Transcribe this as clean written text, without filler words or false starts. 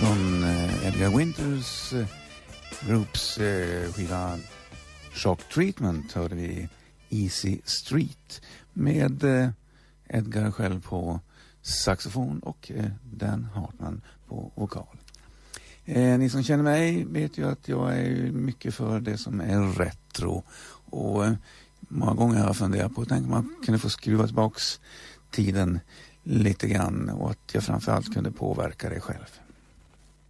Från Edgar Winters Groups skiva Shock Treatment hörde vi Easy Street med Edgar själv på saxofon och Dan Hartman på vokal. Ni som känner mig vet ju att jag är mycket för det som är retro, och många gånger har jag funderat på att man kunde få skruva tillbaks tiden lite grann, och att jag framförallt kunde påverka det själv.